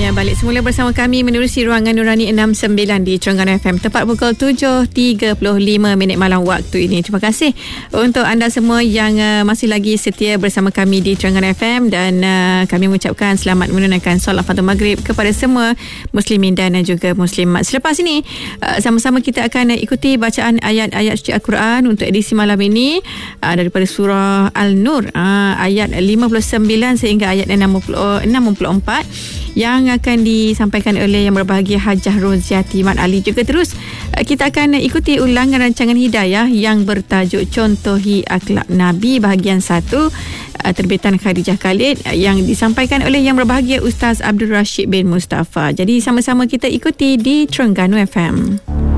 balik semula bersama kami menerusi ruangan Nurani 69 di Terengganu FM tepat pukul 7.35 malam waktu ini. Terima kasih untuk anda semua yang masih lagi setia bersama kami di Terengganu FM dan kami mengucapkan selamat menunaikan solat Fardhu Maghrib kepada semua muslimin dan juga muslimat. Selepas ini sama-sama kita akan ikuti bacaan ayat-ayat suci Al-Quran untuk edisi malam ini daripada surah Al-Nur ayat 59 sehingga ayat 64 yang akan disampaikan oleh Yang Berbahagia Hajah Roziati Mat Ali. Juga terus kita akan ikuti ulangan rancangan hidayah yang bertajuk Contohi Akhlak Nabi bahagian 1 terbitan Khadijah Khalid yang disampaikan oleh Yang Berbahagia Ustaz Abdul Rashid bin Mustafa. Jadi sama-sama kita ikuti di Terengganu FM.